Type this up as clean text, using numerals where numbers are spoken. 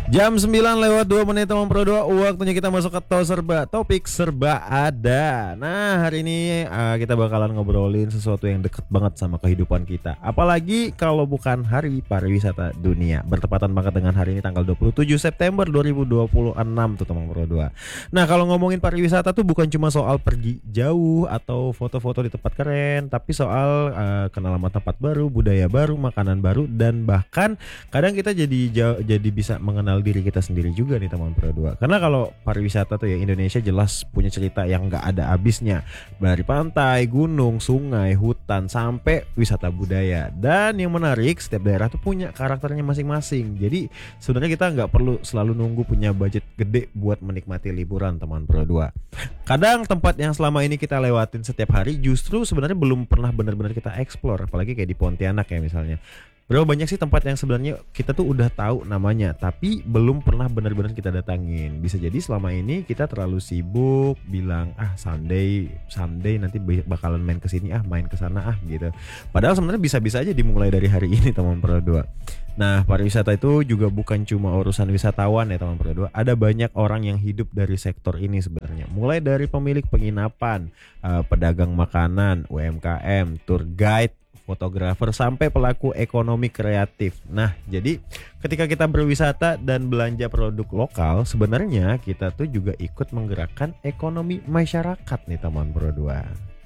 Jam 9 lewat 2 menit teman Pro 2. Waktunya kita masuk ke topik serba ada. Nah hari ini kita bakalan ngobrolin sesuatu yang deket banget sama kehidupan kita. Apalagi kalau bukan hari pariwisata dunia. Bertepatan banget dengan hari ini tanggal 27 September 2026 tuh teman Pro 2. Nah kalau ngomongin pariwisata tuh bukan cuma soal pergi jauh atau foto-foto di tempat keren, tapi soal kenal sama tempat baru, budaya baru, makanan baru, dan bahkan kadang kita jadi bisa mengenal diri kita sendiri juga nih teman Pro 2. Karena kalau pariwisata tuh ya Indonesia jelas punya cerita yang nggak ada habisnya. Dari pantai, gunung, sungai, hutan sampai wisata budaya. Dan yang menarik setiap daerah tuh punya karakternya masing-masing. Jadi sebenarnya kita nggak perlu selalu nunggu punya budget gede buat menikmati liburan teman Pro 2. Kadang tempat yang selama ini kita lewatin setiap hari justru sebenarnya belum pernah benar-benar kita explore, apalagi kayak di Pontianak ya misalnya. Berapa banyak sih tempat yang sebenarnya kita tuh udah tahu namanya tapi belum pernah benar-benar kita datangin. Bisa jadi selama ini kita terlalu sibuk bilang someday nanti bakalan main ke sini main ke sana gitu. Padahal sebenarnya bisa-bisa aja dimulai dari hari ini teman Pro 2. Nah, pariwisata itu juga bukan cuma urusan wisatawan ya teman Pro 2. Ada banyak orang yang hidup dari sektor ini sebenarnya. Mulai dari pemilik penginapan, pedagang makanan, UMKM, tour guide, fotografer sampai pelaku ekonomi kreatif. Nah, jadi ketika kita berwisata dan belanja produk lokal, sebenarnya kita tuh juga ikut menggerakkan ekonomi masyarakat nih teman Pro 2.